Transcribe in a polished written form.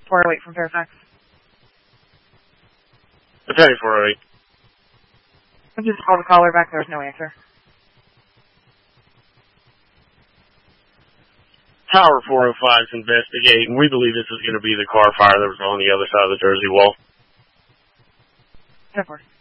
408 from Fairfax. Attorney 408. I just called the caller back. There was no answer. Tower 405 is investigating. We believe this is going to be the car fire that was on the other side of the Jersey Wall. 10-4.